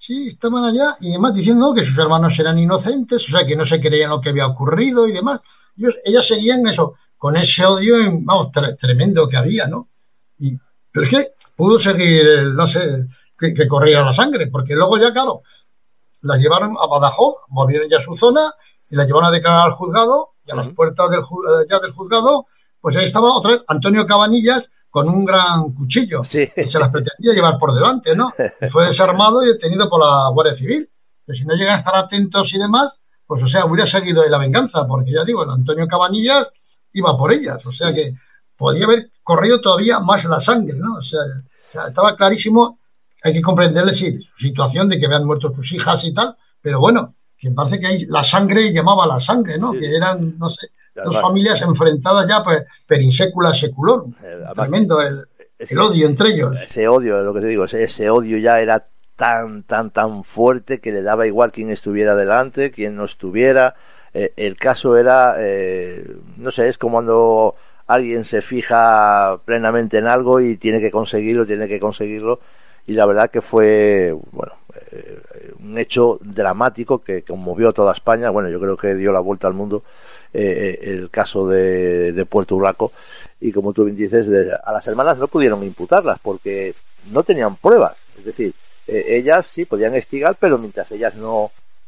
Sí, estaban allá y además diciendo que sus hermanos eran inocentes, o sea, que no se creían lo que había ocurrido y demás. Ellas seguían eso, con ese odio, vamos, tremendo que había, ¿no? Y, pero es que pudo seguir, no sé, que corriera la sangre, porque luego ya, claro, las llevaron a Badajoz, volvieron ya a su zona y las llevaron a declarar al juzgado y a las puertas ya del juzgado, pues ahí estaba otra vez Antonio Cabanillas con un gran cuchillo Sí. y se las pretendía llevar por delante, ¿no? Y fue desarmado y detenido por la Guardia Civil. Pero si no llegan a estar atentos y demás, pues o sea, hubiera seguido ahí la venganza, porque ya digo, el Antonio Cabanillas iba por ellas, o sea que podía haber corrido todavía más la sangre, ¿no? O sea estaba clarísimo. Hay que comprenderle sí, su situación de que habían muerto sus hijas y tal, pero bueno, que parece que ahí la sangre llamaba a la sangre, ¿no? Sí. Que eran, no sé, Además, dos familias enfrentadas ya pues, per insecula seculorum. además, Tremendo el odio entre ellos. Ese odio, lo que te digo, ese odio ya era tan fuerte que le daba igual quién estuviera delante, quién no estuviera. El caso era, no sé, es como cuando alguien se fija plenamente en algo y tiene que conseguirlo. Y la verdad que fue, bueno, un hecho dramático que conmovió a toda España. Bueno, yo creo que dio la vuelta al mundo el caso de Puerto Urraco. Y como tú bien dices, a las hermanas no pudieron imputarlas porque no tenían pruebas. Es decir, ellas sí podían estigar, pero mientras ellas los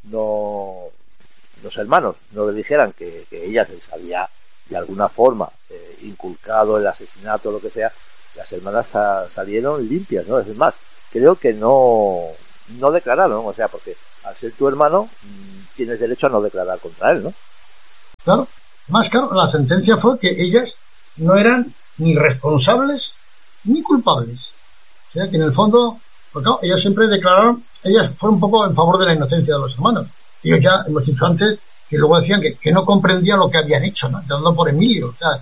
hermanos no le dijeran que ellas les había de alguna forma inculcado el asesinato o lo que sea, las hermanas salieron limpias, ¿no? Es más, creo que no declararon, o sea, porque al ser tu hermano tienes derecho a no declarar contra él, ¿no? Claro, más claro, la sentencia fue que ellas no eran ni responsables ni culpables. O sea, que en el fondo, pues claro, ellas siempre declararon, ellas fueron un poco en favor de la inocencia de los hermanos. Ellos ya, hemos dicho antes, que luego decían que no comprendían lo que habían hecho, ¿no? Dando por Emilio, o sea.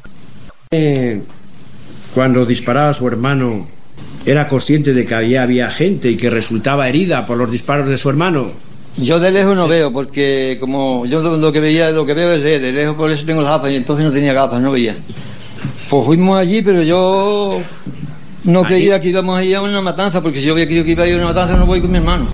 Cuando disparaba a su hermano, ¿era consciente de que había gente y que resultaba herida por los disparos de su hermano? Yo de lejos no veo, porque como yo lo que veo es de lejos, por eso tengo las gafas, y entonces no tenía gafas, no veía. Pues fuimos allí, pero yo no creía que íbamos a ir a una matanza, porque si yo había querido que iba a ir a una matanza, no voy con mi hermano.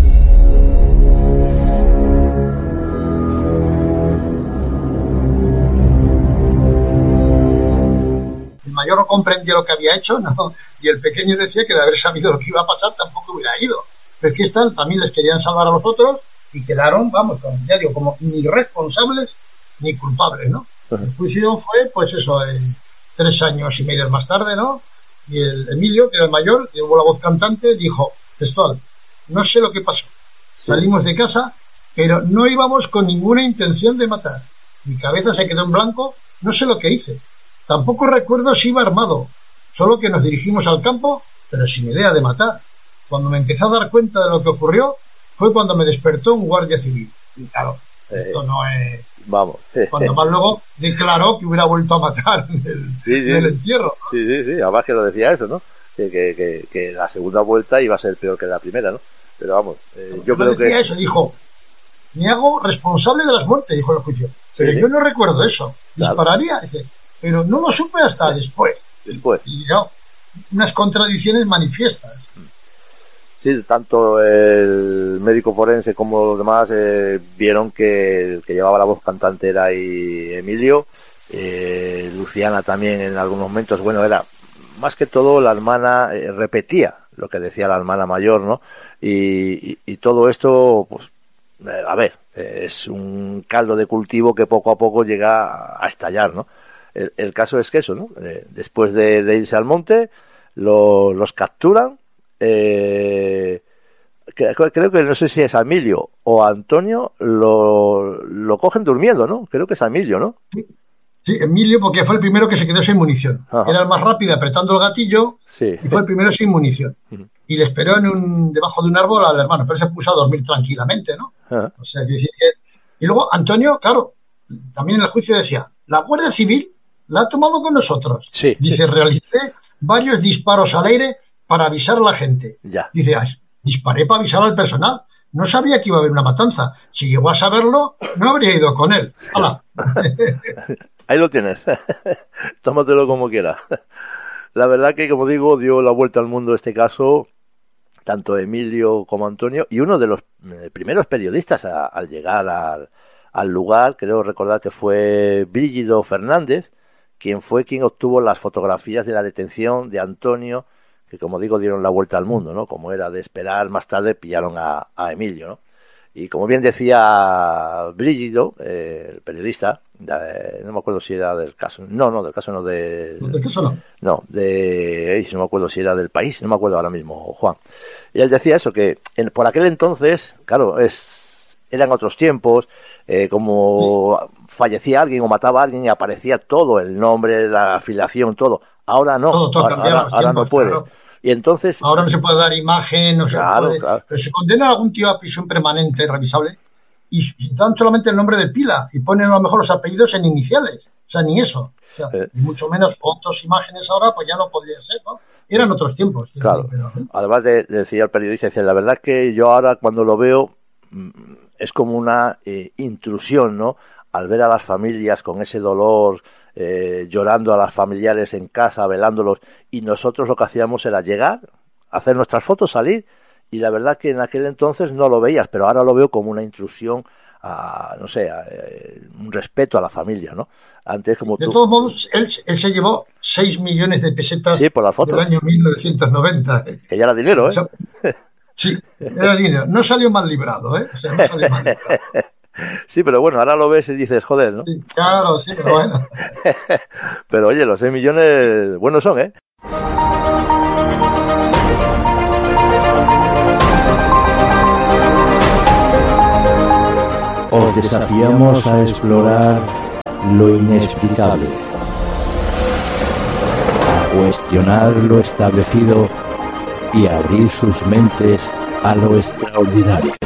El mayor no comprendía lo que había hecho, ¿no? Y el pequeño decía que de haber sabido lo que iba a pasar tampoco hubiera ido. Pero es que también les querían salvar a los otros y quedaron, vamos, ya digo, como ni responsables ni culpables, ¿no? El juicio fue, pues eso, 3 años y medio más tarde, ¿no? Y el Emilio, que era el mayor, que hubo la voz cantante, dijo, textual, no sé lo que pasó. Salimos de casa, pero no íbamos con ninguna intención de matar. Mi cabeza se quedó en blanco, no sé lo que hice. Tampoco recuerdo si iba armado, solo que nos dirigimos al campo, pero sin idea de matar. Cuando me empecé a dar cuenta de lo que ocurrió, fue cuando me despertó un guardia civil. Y claro, esto no es... Vamos. Cuando más luego declaró que hubiera vuelto a matar en el entierro, ¿no? Sí, además que lo decía eso, ¿no? Que la segunda vuelta iba a ser peor que la primera, ¿no? Pero vamos, yo creo que... eso, dijo, me hago responsable de las muertes, dijo el juicio. Pero yo no recuerdo eso. Dispararía, dice, pero no lo supe hasta después. Y ya, unas contradicciones manifiestas. Sí, tanto el médico forense como los demás vieron que el que llevaba la voz cantante era ahí Emilio. Luciana también en algunos momentos, bueno, era más que todo la hermana, repetía lo que decía la hermana mayor, ¿no? Y todo esto, pues, a ver, es un caldo de cultivo que poco a poco llega a estallar, ¿no? El caso es que eso, ¿no? Después de irse al monte, los capturan. Creo que no sé si es Emilio o Antonio, lo cogen durmiendo, ¿no? Creo que es Emilio, ¿no? Sí, Emilio, porque fue el primero que se quedó sin munición. Ajá. Era el más rápido apretando el gatillo, sí. Y fue el primero sin munición. Y le esperó debajo de un árbol al hermano, pero se puso a dormir tranquilamente, ¿no? Ajá. O sea, y luego Antonio, claro, también en el juicio decía, la Guardia Civil la ha tomado con nosotros. Sí. Dice, realicé varios disparos al aire para avisar a la gente. Ya. Dice, disparé para avisar al personal. No sabía que iba a haber una matanza. Si llegó a saberlo, no habría ido con él. ¡Hala! Ahí lo tienes. Tómatelo como quieras. La verdad que, como digo, dio la vuelta al mundo este caso tanto Emilio como Antonio, y uno de los primeros periodistas al llegar al lugar, creo recordar que fue Brígido Fernández, quien obtuvo las fotografías de la detención de Antonio, que como digo dieron la vuelta al mundo, ¿no? Como era de esperar, más tarde pillaron a Emilio, ¿no? Y como bien decía Brígido, el periodista, no me acuerdo si era del caso, del caso no, ¿Del caso no? No, no me acuerdo si era del País, no me acuerdo ahora mismo, Juan. Y él decía eso, que por aquel entonces, claro, eran otros tiempos, como fallecía alguien o mataba a alguien y aparecía todo, el nombre, la afiliación, todo. Ahora no, todo ahora no puede. Claro. Y entonces... Ahora no se puede dar imagen, no claro, se puede... Claro. Pero se condena a algún tío a prisión permanente revisable y dan solamente el nombre de pila y ponen a lo mejor los apellidos en iniciales. O sea, ni eso. O sea, y mucho menos fotos, imágenes ahora, pues ya no podría ser, ¿no? Eran otros tiempos. Claro. Pero, además decía el periodista, decía, la verdad es que yo ahora cuando lo veo es como una intrusión, ¿no? Al ver a las familias con ese dolor... llorando a las familiares en casa, velándolos, y nosotros lo que hacíamos era llegar, hacer nuestras fotos, salir, y la verdad que en aquel entonces no lo veías, pero ahora lo veo como una intrusión un respeto a la familia, ¿no? Antes como de todos modos, él se llevó 6 millones de pesetas por las fotos del año 1990. Que ya era dinero, ¿eh? Sí, era dinero. No salió mal librado, ¿eh? O sea, no salió mal librado. Sí, pero bueno, ahora lo ves y dices, joder, ¿no? Sí, claro, sí, pero bueno. Pero oye, los 6 millones buenos son, ¿eh? Os desafiamos a explorar lo inexplicable, a cuestionar lo establecido y a abrir sus mentes a lo extraordinario.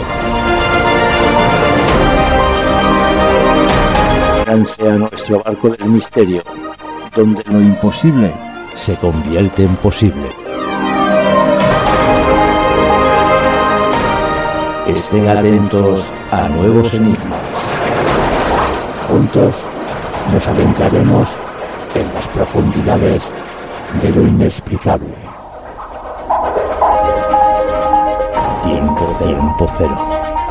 Únanse a nuestro barco del misterio, donde lo imposible se convierte en posible. Estén atentos a nuevos enigmas. Juntos nos adentraremos en las profundidades de lo inexplicable. Tiempo cero.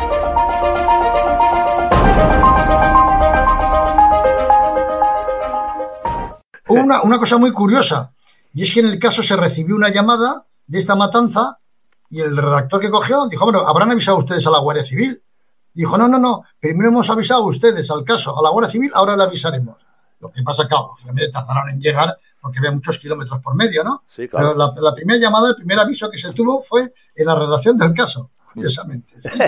Una cosa muy curiosa, y es que en el caso se recibió una llamada de esta matanza y el redactor que cogió dijo, bueno, ¿habrán avisado ustedes a la Guardia Civil? Dijo, no, primero hemos avisado a ustedes al caso, a la Guardia Civil, ahora le avisaremos. Lo que pasa, claro, obviamente tardaron en llegar porque había muchos kilómetros por medio, ¿no? Sí, claro. Pero la primera llamada, el primer aviso que se tuvo fue en la redacción del caso, curiosamente. Sí.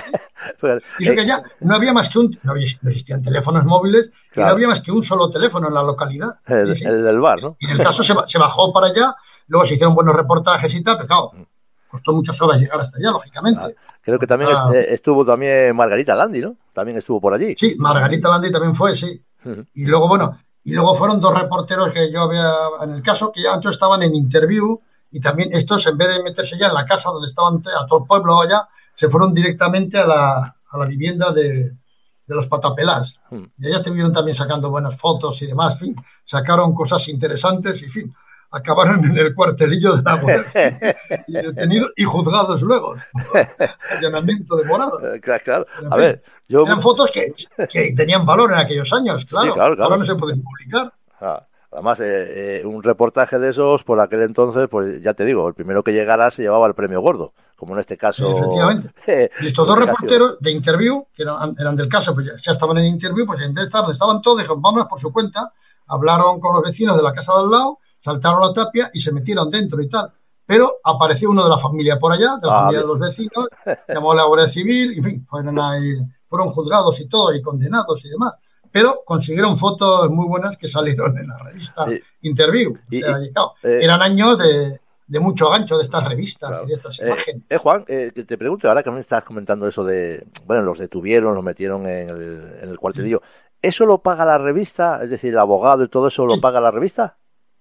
Y eso que ya no había más que no existían teléfonos móviles, claro. Y no había más que un solo teléfono en la localidad. El del bar, ¿no? Y en el caso se bajó para allá, luego se hicieron buenos reportajes y tal, pero claro, costó muchas horas llegar hasta allá, lógicamente. Creo que también estuvo también Margarita Landi, ¿no? También estuvo por allí. Sí, Margarita Landi también fue, sí. Y luego fueron dos reporteros que yo había en el caso, que ya antes estaban en interview, y también estos, en vez de meterse ya en la casa donde estaban a todo el pueblo allá, se fueron directamente a la vivienda de los Patapelás. Y allá estuvieron también sacando buenas fotos y demás, en fin, sacaron cosas interesantes y, en fin, acabaron en el cuartelillo de la Guardia y detenidos y juzgados luego. Allanamiento de morada. Claro. A ver, eran fotos que tenían valor en aquellos años, claro. Sí, claro. Ahora no se pueden publicar. Además, un reportaje de esos, por aquel entonces, pues ya te digo, el primero que llegara se llevaba el premio gordo, como en este caso. Sí, efectivamente. Y estos dos reporteros de interview, que eran del caso, pues ya estaban en interview, pues en vez de estar donde estaban todos, dijeron, vámonos por su cuenta, hablaron con los vecinos de la casa de al lado, saltaron la tapia y se metieron dentro y tal. Pero apareció uno de la familia por allá, de la familia de los vecinos, llamó a la Guardia Civil, y en fin, fueron juzgados y todo, y condenados y demás. Pero consiguieron fotos muy buenas que salieron en la revista Interview. Eran años de mucho gancho de estas revistas y de estas imágenes. Juan, te pregunto, ahora que me estás comentando eso de, bueno, los detuvieron, los metieron en el cuartelillo, ¿eso lo paga la revista? Es decir, el abogado y todo eso lo paga la revista.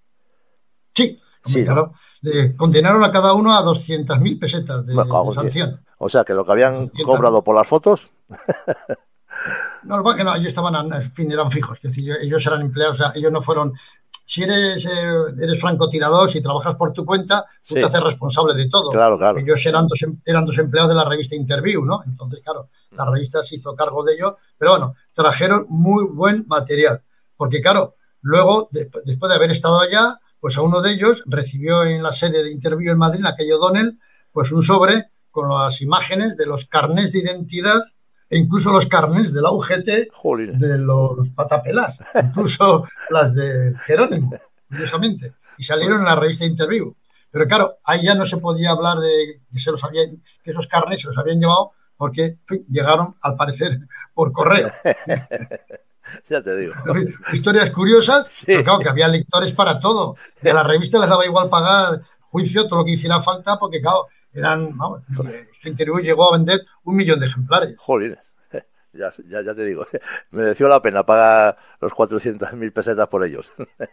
Sí, claro. Condenaron a cada uno a 200.000 pesetas de sanción. O sea, que lo que habían cobrado por las fotos... No, ellos estaban, en fin, eran fijos, es decir, ellos eran empleados, o sea, ellos no fueron, si eres francotirador, si trabajas por tu cuenta, tú Sí. te haces responsable de todo. Claro, claro. Ellos eran dos empleados de la revista Interview, ¿no? Entonces, claro, la revista se hizo cargo de ello, pero bueno, trajeron muy buen material, porque claro, luego, después de haber estado allá, pues a uno de ellos recibió en la sede de Interview en Madrid, aquello O'Donnell, pues un sobre con las imágenes de los carnés de identidad e incluso los carnés de la UGT Jolín. de los patapelas, incluso las de Jerónimo, curiosamente, y salieron en la revista Interview. Pero claro, ahí ya no se podía hablar de que esos carnés se los habían llevado porque en fin, llegaron, al parecer, por correo. Ya te digo. Historias curiosas, Sí. pero claro, que había lectores para todo. Y a la revista les daba igual pagar juicio, todo lo que hiciera falta, porque claro, vamos, Interview llegó a vender 1 millón de ejemplares. Jolín. Ya te digo. Mereció la pena pagar los 400.000 pesetas por ellos.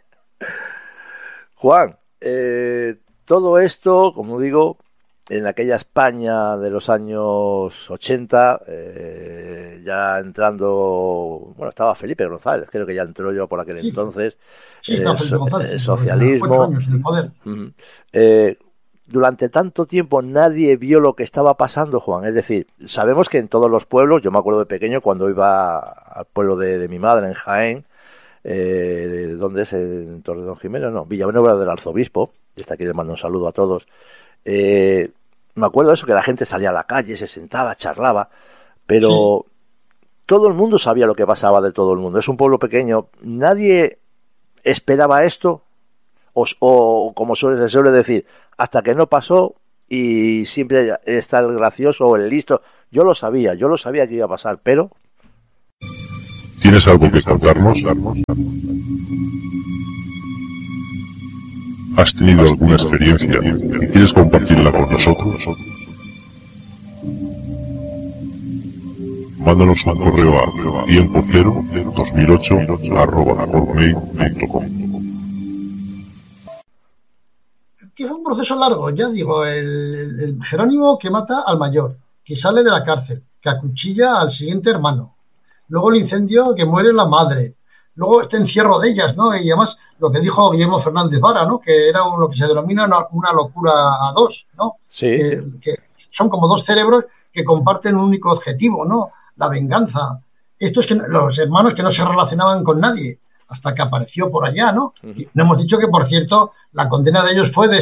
Juan, todo esto, como digo, en aquella España de los años 80, ya entrando, bueno, estaba Felipe González, creo que ya entró yo por aquel Sí. entonces, Sí, está Felipe González. el sí, socialismo. 8 años en el poder. Ujú. Durante tanto tiempo nadie vio lo que estaba pasando, Juan. Es decir, sabemos que en todos los pueblos, yo me acuerdo de pequeño cuando iba al pueblo de mi madre, en Jaén, ¿dónde es? En Torredón Jiménez, no, Villanueva del Arzobispo, desde aquí les mando un saludo a todos. Me acuerdo de eso, que la gente salía a la calle, se sentaba, charlaba, pero todo el mundo sabía lo que pasaba de todo el mundo. Es un pueblo pequeño, nadie esperaba esto, o como se suele decir, hasta que no pasó, y siempre está el gracioso o el listo. Yo lo sabía que iba a pasar, pero... ¿Tienes algo que contarnos? ¿Has tenido alguna experiencia y quieres compartirla con nosotros? Mándanos un correo a tiempocero2008@hotmail.com. Que fue un proceso largo, ya digo, el Jerónimo que mata al mayor, que sale de la cárcel, que acuchilla al siguiente hermano, luego el incendio que muere la madre, luego este encierro de ellas, ¿no? Y además lo que dijo Guillermo Fernández Vara, ¿no? Que era lo que se denomina una locura a dos, ¿no? Sí. Que son como dos cerebros que comparten un único objetivo, ¿no? La venganza. Estos que los hermanos que no se relacionaban con nadie, hasta que apareció por allá, ¿no? Y no hemos dicho que, por cierto, la condena de ellos fue de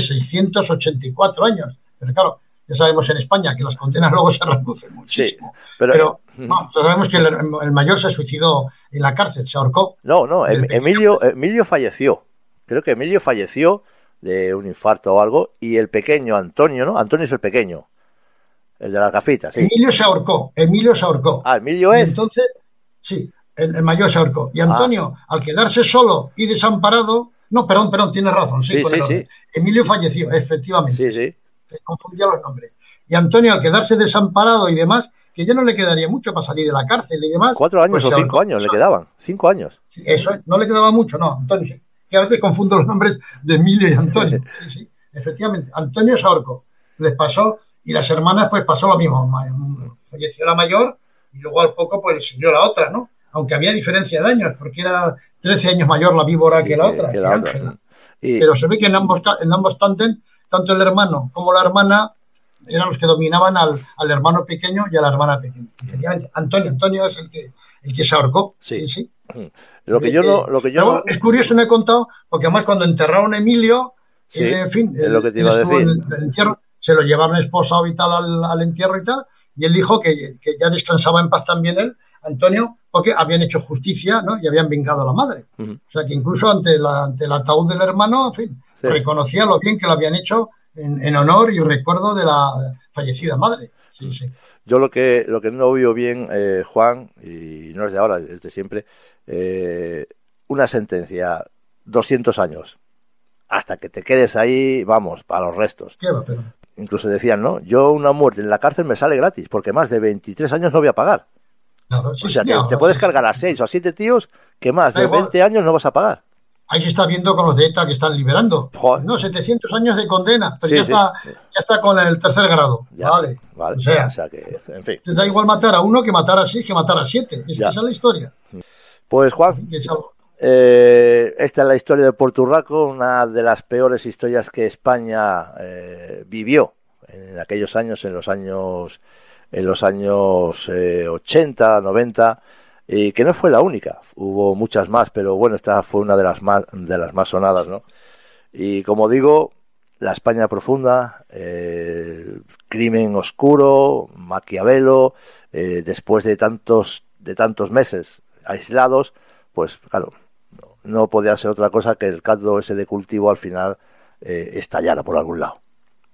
684 años. Pero claro, ya sabemos en España que las condenas luego se reducen muchísimo. Sí, pero vamos, ya sabemos que el mayor se suicidó en la cárcel, se ahorcó. No, Emilio falleció. Creo que Emilio falleció de un infarto o algo, y el pequeño Antonio, ¿no? Antonio es el pequeño, el de las gafitas, sí. Emilio se ahorcó. Ah, Emilio Y es... entonces, sí, el mayor se ahorcó. Y Antonio, al quedarse solo y desamparado, no, perdón, tienes razón, sí, con el orden. Emilio falleció, efectivamente. Sí. Confundía los nombres. Y Antonio, al quedarse desamparado y demás, que ya no le quedaría mucho para salir de la cárcel y demás. 4 años pues o 5 años le quedaban. 5 años. Sí, eso es, no le quedaba mucho, no, Antonio. Que a veces confundo los nombres de Emilio y Antonio. Sí, efectivamente. Antonio se ahorcó. Les pasó, y las hermanas, pues pasó lo mismo. Falleció la mayor y luego al poco, pues siguió la otra, ¿no? Aunque había diferencia de años, porque era 13 años mayor la víbora que la otra, que Ángela. Pero se ve que en ambos tanto el hermano como la hermana eran los que dominaban al hermano pequeño y a la hermana pequeña. Efectivamente, Antonio es el que se ahorcó. Sí. Lo que yo no... Es curioso, no he contado, porque además cuando enterraron a Emilio, en fin, es lo que te iba a decir. En el entierro, se lo llevaron esposado y tal al entierro y tal, y él dijo que ya descansaba en paz también él, Antonio, porque habían hecho justicia, ¿no? Y habían vengado a la madre. O sea que incluso ante el ataúd del hermano, en fin, reconocía lo bien que lo habían hecho en honor y recuerdo de la fallecida madre. Sí. Yo lo que no veo bien, Juan, y no es de ahora, es de siempre, una sentencia, 200 años, hasta que te quedes ahí, vamos, para los restos. ¿Qué va, pero? Incluso decían, ¿no? Yo una muerte en la cárcel me sale gratis, porque más de 23 años no voy a pagar. Claro, o sea, te puedes cargar a 6 o a 7 tíos que más de 20 años no vas a pagar. Ahí se está viendo con los de ETA que están liberando. Joder. No, 700 años de condena, pero ya está con el 3er grado. Vale. O sea que, en fin. Te da igual matar a uno que matar a 6 que matar a 7. Esa es la historia. Pues, Juan, esta es la historia de Puerto Urraco, una de las peores historias que España vivió en aquellos años, en los años 80, 90, y que no fue la única, hubo muchas más, pero bueno, esta fue una de las más sonadas, ¿no? Y como digo, la España profunda, crimen oscuro, Maquiavelo, después de tantos meses aislados, pues claro, no podía ser otra cosa que el caldo ese de cultivo al final estallara por algún lado.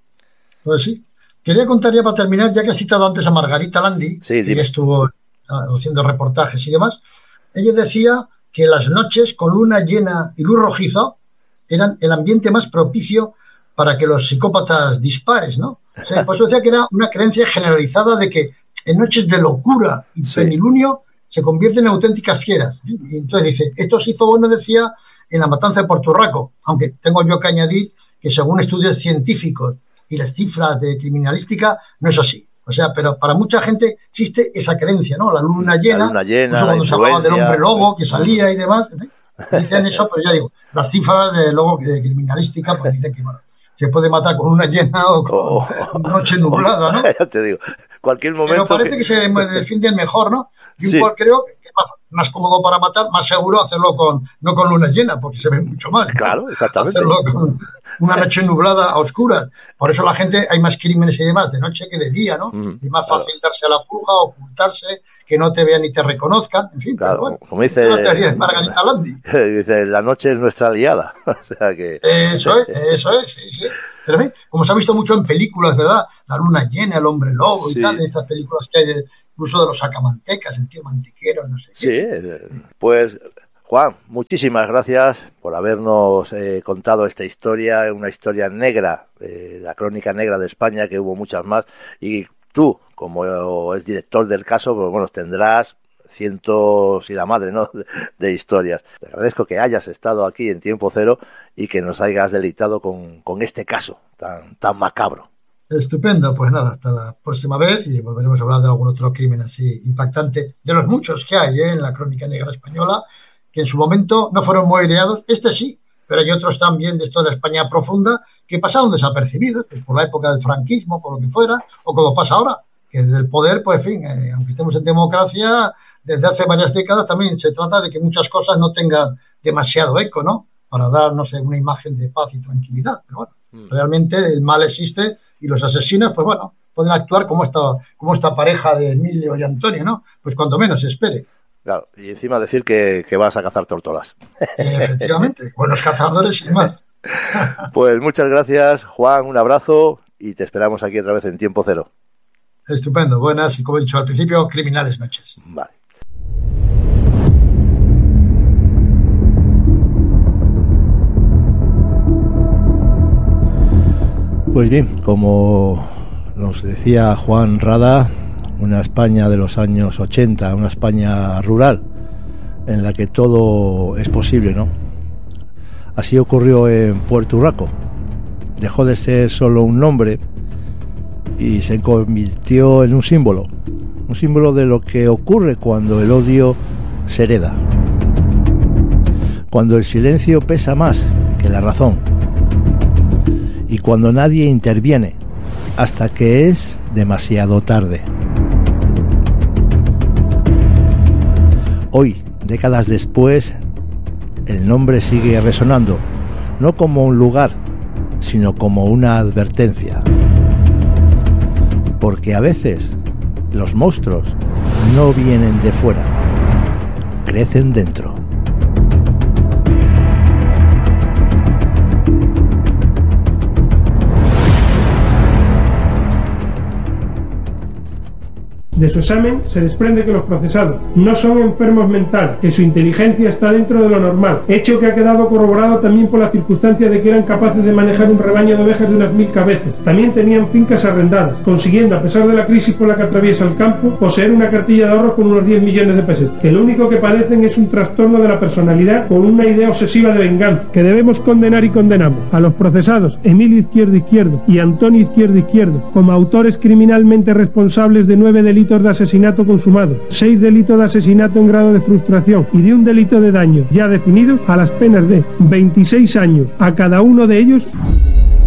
Pues sí. Quería contar ya para terminar, ya que has citado antes a Margarita Landi, sí, que ya estuvo haciendo reportajes y demás. Ella decía que las noches con luna llena y luz rojiza eran el ambiente más propicio para que los psicópatas dispares, ¿no? O sea, por eso decía que era una creencia generalizada de que en noches de locura y plenilunio se convierten en auténticas fieras. Y entonces dice, esto se hizo bueno, decía, en la matanza de Puerto Urraco, aunque tengo yo que añadir que según estudios científicos y las cifras de criminalística no es así. O sea, pero para mucha gente existe esa creencia, ¿no? La luna llena, cuando se hablaba del hombre lobo que salía y demás, dicen eso, pero ya digo, las cifras de criminalística pues dicen que bueno, se puede matar con luna llena o con noche nublada, ¿no? Ya te digo, cualquier momento. Pero parece que se defienden mejor, ¿no? Yo igual creo que es más cómodo para matar, más seguro hacerlo no con luna llena, porque se ve mucho más. Claro, ¿no? Exactamente. Hacerlo con una noche nublada a oscuras. Por eso la gente, hay más crímenes y demás de noche que de día, ¿no? Y más fácil darse a la fuga, ocultarse, que no te vean ni te reconozcan, en fin. Claro, pero bueno, como dice la teoría de Margarita Landi. Dice, la noche es nuestra aliada. O sea que... Eso es, sí. Pero en fin, como se ha visto mucho en películas, ¿verdad? La luna llena, el hombre lobo y tal, en estas películas que hay incluso de los sacamantecas, el tío mantequero, no sé qué. Sí, pues... Juan, muchísimas gracias por habernos contado esta historia, una historia negra, la crónica negra de España, que hubo muchas más, y tú, como es director del caso, pues bueno, tendrás cientos y la madre, ¿no?, de historias. Te agradezco que hayas estado aquí en Tiempo Cero y que nos hayas deleitado con este caso tan macabro. Estupendo, pues nada, hasta la próxima vez y volveremos a hablar de algún otro crimen así impactante, de los muchos que hay en la crónica negra española, que en su momento no fueron muy aireados, este sí, pero hay otros también de esto de la España profunda que pasaron desapercibidos, pues por la época del franquismo, por lo que fuera, o como pasa ahora, que desde el poder, pues en fin, aunque estemos en democracia, desde hace varias décadas también se trata de que muchas cosas no tengan demasiado eco, ¿no? Para dar, no sé, una imagen de paz y tranquilidad, pero bueno, realmente el mal existe y los asesinos, pues bueno, pueden actuar como esta pareja de Emilio y Antonio, ¿no? Pues cuanto menos se espere. Claro, y encima decir que vas a cazar tórtolas. Efectivamente, buenos cazadores y más. Pues muchas gracias, Juan, un abrazo y te esperamos aquí otra vez en Tiempo Cero. Estupendo, buenas y como he dicho al principio, criminales noches. Vale. Pues bien, como nos decía Juan Rada, una España de los años 80, una España rural, en la que todo es posible, ¿no? Así ocurrió en Puerto Urraco. Dejó de ser solo un nombre y se convirtió en un símbolo de lo que ocurre cuando el odio se hereda, cuando el silencio pesa más que la razón y cuando nadie interviene hasta que es demasiado tarde. Hoy, décadas después, el nombre sigue resonando, no como un lugar, sino como una advertencia. Porque a veces los monstruos no vienen de fuera, crecen dentro. De su examen se desprende que los procesados no son enfermos mentales, que su inteligencia está dentro de lo normal, hecho que ha quedado corroborado también por la circunstancia de que eran capaces de manejar un rebaño de ovejas de unas 1000 cabezas. También tenían fincas arrendadas, consiguiendo, a pesar de la crisis por la que atraviesa el campo, poseer una cartilla de ahorros con unos 10 millones de pesetas. Que lo único que padecen es un trastorno de la personalidad con una idea obsesiva de venganza, que debemos condenar y condenamos. A los procesados Emilio Izquierdo y Antonio Izquierdo como autores criminalmente responsables de 9 delitos delitos de asesinato consumado, 6 delitos de asesinato en grado de frustración y de un delito de daños ya definidos a las penas de 26 años a cada uno de ellos.